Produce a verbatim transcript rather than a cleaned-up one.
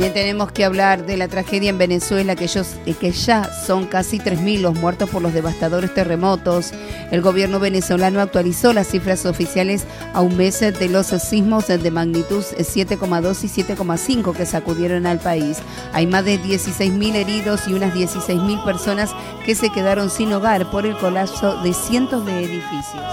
También tenemos que hablar de la tragedia en Venezuela, que, ellos, que ya son casi tres mil los muertos por los devastadores terremotos. El gobierno venezolano actualizó las cifras oficiales a un mes de los sismos de magnitud siete coma dos y siete coma cinco que sacudieron al país. Hay más de dieciséis mil heridos y unas dieciséis mil personas que se quedaron sin hogar por el colapso de cientos de edificios.